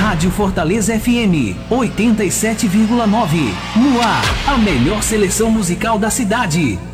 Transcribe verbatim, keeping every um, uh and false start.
Rádio Fortaleza F M, oitenta e sete vírgula nove. No ar, a melhor seleção musical da cidade.